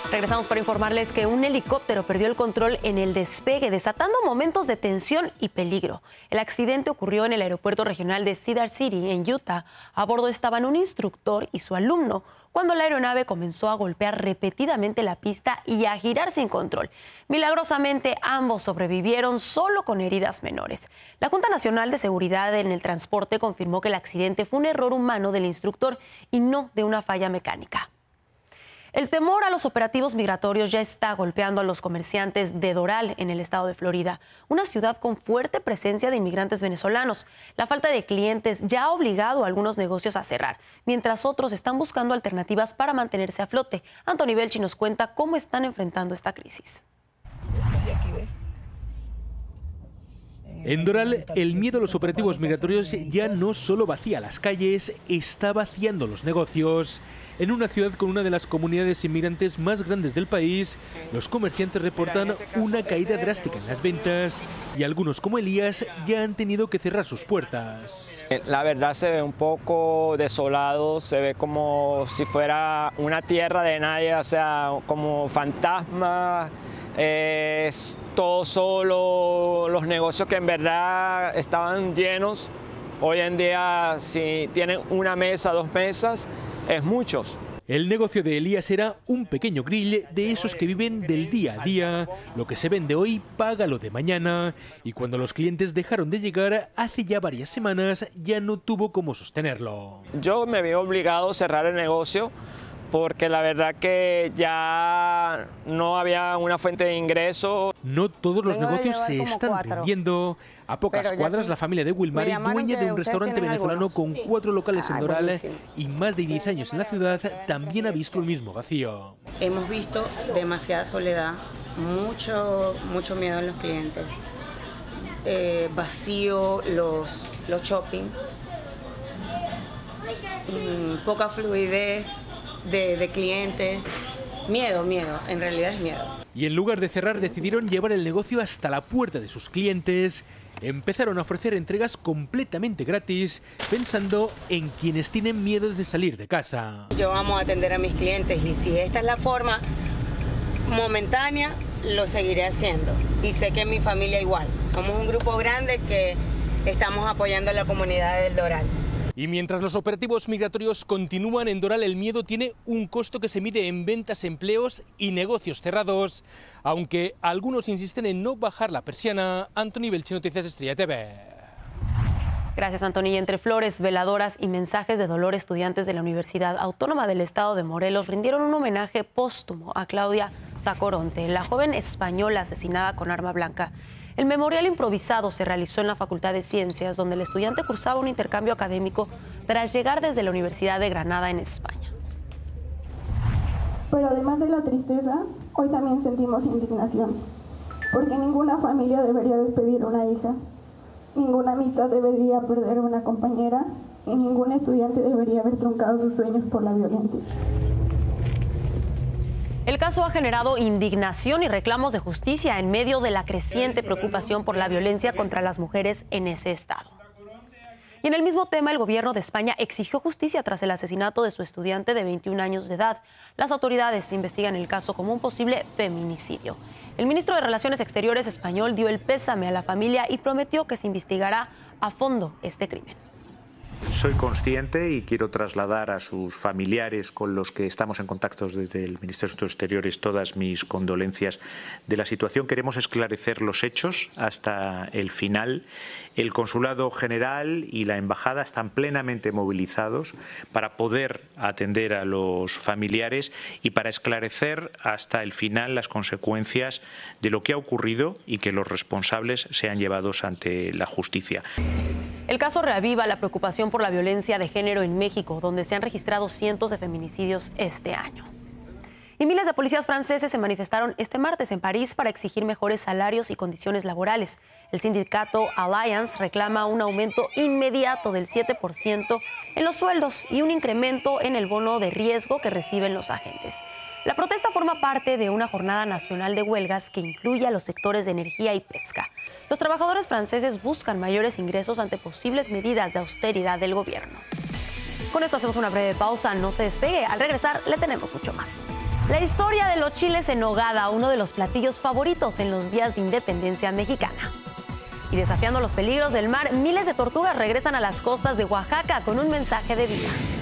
Regresamos para informarles que un helicóptero perdió el control en el despegue, desatando momentos de tensión y peligro. El accidente ocurrió en el aeropuerto regional de Cedar City, en Utah. A bordo estaban un instructor y su alumno, cuando la aeronave comenzó a golpear repetidamente la pista y a girar sin control. Milagrosamente, ambos sobrevivieron solo con heridas menores. La Junta Nacional de Seguridad en el Transporte confirmó que el accidente fue un error humano del instructor y no de una falla mecánica. El temor a los operativos migratorios ya está golpeando a los comerciantes de Doral, en el estado de Florida, una ciudad con fuerte presencia de inmigrantes venezolanos. La falta de clientes ya ha obligado a algunos negocios a cerrar, mientras otros están buscando alternativas para mantenerse a flote. Anthony Belchi nos cuenta cómo están enfrentando esta crisis. En Doral, el miedo a los operativos migratorios ya no solo vacía las calles, está vaciando los negocios. En una ciudad con una de las comunidades inmigrantes más grandes del país, los comerciantes reportan una caída drástica en las ventas y algunos, como Elías, ya han tenido que cerrar sus puertas. La verdad se ve un poco desolado, se ve como si fuera una tierra de nadie, o sea, como fantasma. Es todo solo, los negocios que en verdad estaban llenos, hoy en día si tienen una mesa, 2 mesas, es muchos. El negocio de Elías era un pequeño grill de esos que viven del día a día. Lo que se vende hoy paga lo de mañana. Y cuando los clientes dejaron de llegar hace ya varias semanas, ya no tuvo cómo sostenerlo. Yo me vi obligado a cerrar el negocio porque la verdad que ya no había una fuente de ingreso. No todos los negocios se están rindiendo. A pocas cuadras, la familia de Wilmary, dueña de un restaurante venezolano con 4 locales en Doral y más de 10 años en la ciudad, también ha visto el mismo vacío. Hemos visto demasiada soledad, mucho miedo en los clientes, vacío los shopping, poca fluidez de clientes, miedo, en realidad es miedo. Y en lugar de cerrar, decidieron llevar el negocio hasta la puerta de sus clientes. Empezaron a ofrecer entregas completamente gratis, pensando en quienes tienen miedo de salir de casa. Yo amo atender a mis clientes y si esta es la forma momentánea, lo seguiré haciendo. Y sé que mi familia igual. Somos un grupo grande que estamos apoyando a la comunidad del Doral. Y mientras los operativos migratorios continúan en Doral, el miedo tiene un costo que se mide en ventas, empleos y negocios cerrados. Aunque algunos insisten en no bajar la persiana. Anthony Belchi, Noticias Estrella TV. Gracias, Anthony. Y entre flores, veladoras y mensajes de dolor, estudiantes de la Universidad Autónoma del Estado de Morelos rindieron un homenaje póstumo a Claudia Tacoronte, la joven española asesinada con arma blanca. El memorial improvisado se realizó en la Facultad de Ciencias, donde el estudiante cursaba un intercambio académico tras llegar desde la Universidad de Granada en España. Pero además de la tristeza, hoy también sentimos indignación, porque ninguna familia debería despedir a una hija, ninguna amistad debería perder a una compañera y ningún estudiante debería haber truncado sus sueños por la violencia. El caso ha generado indignación y reclamos de justicia en medio de la creciente preocupación por la violencia contra las mujeres en ese estado. Y en el mismo tema, el gobierno de España exigió justicia tras el asesinato de su estudiante de 21 años de edad. Las autoridades investigan el caso como un posible feminicidio. El ministro de Relaciones Exteriores español dio el pésame a la familia y prometió que se investigará a fondo este crimen. Soy consciente y quiero trasladar a sus familiares con los que estamos en contacto desde el Ministerio de Asuntos Exteriores todas mis condolencias de la situación. Queremos esclarecer los hechos hasta el final. El Consulado General y la Embajada están plenamente movilizados para poder atender a los familiares y para esclarecer hasta el final las consecuencias de lo que ha ocurrido y que los responsables sean llevados ante la justicia. El caso reaviva la preocupación por la violencia de género en México, donde se han registrado cientos de feminicidios este año. Y miles de policías franceses se manifestaron este martes en París para exigir mejores salarios y condiciones laborales. El sindicato Alliance reclama un aumento inmediato del 7% en los sueldos y un incremento en el bono de riesgo que reciben los agentes. La protesta forma parte de una jornada nacional de huelgas que incluye a los sectores de energía y pesca. Los trabajadores franceses buscan mayores ingresos ante posibles medidas de austeridad del gobierno. Con esto hacemos una breve pausa, no se despegue. Al regresar le tenemos mucho más. La historia de los chiles en nogada, uno de los platillos favoritos en los días de independencia mexicana. Y desafiando los peligros del mar, miles de tortugas regresan a las costas de Oaxaca con un mensaje de vida.